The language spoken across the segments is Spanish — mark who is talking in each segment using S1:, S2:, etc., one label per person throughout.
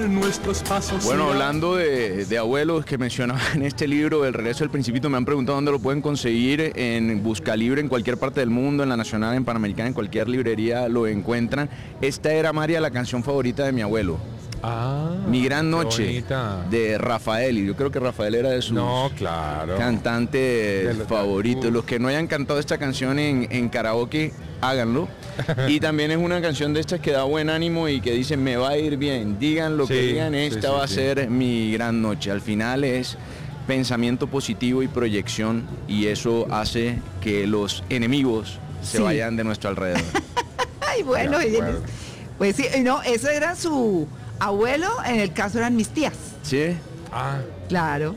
S1: nuestros pasos.
S2: Bueno, hablando de abuelos que mencionaba en este libro, El regreso del Principito, me han preguntado dónde lo pueden conseguir. En Buscalibre, en cualquier parte del mundo, en la Nacional, en Panamericana, en cualquier librería lo encuentran. Esta era, María, la canción favorita de mi abuelo. Mi gran noche, de Rafael, y yo creo que Rafael era de sus cantantes favoritos. Los que no hayan cantado esta canción en karaoke, háganlo. Y también es una canción de estas que da buen ánimo y que dice, me va a ir bien, digan lo que digan, esta va a ser mi gran noche. Al final es pensamiento positivo y proyección, y eso hace que los enemigos se vayan de nuestro alrededor.
S3: Ay, bueno, pues sí, no, eso era su abuelo, en el caso eran mis tías.
S2: ¿Sí?
S3: Claro.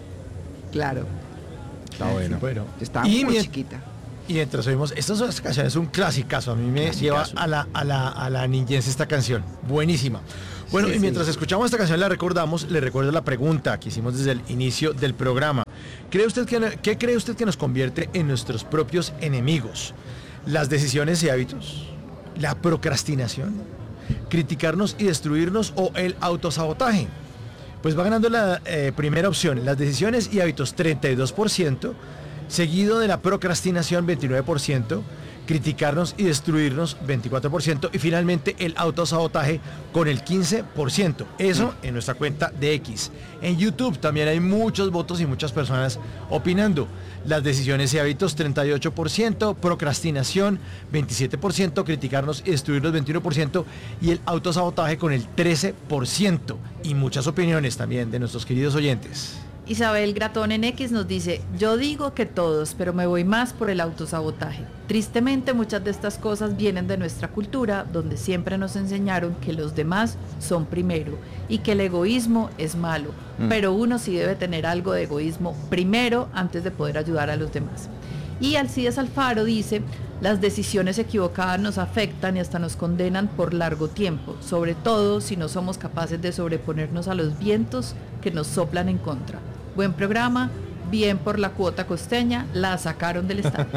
S4: Está bueno.
S3: Estaba muy chiquita.
S4: Y mientras oímos, esta canción es un clasicazo, a mí me lleva a la niñez esta canción, buenísima. Bueno, y mientras escuchamos esta canción le recuerdo la pregunta que hicimos desde el inicio del programa. ¿Qué cree usted que nos convierte en nuestros propios enemigos? ¿Las decisiones y hábitos? ¿La procrastinación? ¿Criticarnos y destruirnos o el autosabotaje? Pues va ganando la primera opción, las decisiones y hábitos, 32%, seguido de la procrastinación, 29%, criticarnos y destruirnos, 24%, y finalmente el autosabotaje con el 15%. Eso en nuestra cuenta de X. En YouTube también hay muchos votos y muchas personas opinando. Las decisiones y hábitos, 38%, procrastinación, 27%, criticarnos y destruirnos, 21%, y el autosabotaje con el 13%. Y muchas opiniones también de nuestros queridos oyentes.
S5: Isabel Gratón en X nos dice, yo digo que todos, pero me voy más por el autosabotaje. Tristemente muchas de estas cosas vienen de nuestra cultura, donde siempre nos enseñaron que los demás son primero y que el egoísmo es malo, pero uno sí debe tener algo de egoísmo primero antes de poder ayudar a los demás. Y Alcides Alfaro dice, las decisiones equivocadas nos afectan y hasta nos condenan por largo tiempo, sobre todo si no somos capaces de sobreponernos a los vientos que nos soplan en contra. Buen programa, bien por la cuota costeña, la sacaron del estadio.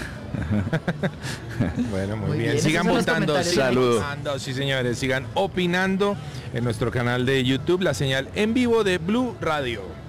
S6: Bueno, muy bien. Sigan votando,
S2: saludos.
S6: Sí, señores, sigan opinando en nuestro canal de YouTube, la señal en vivo de Blue Radio.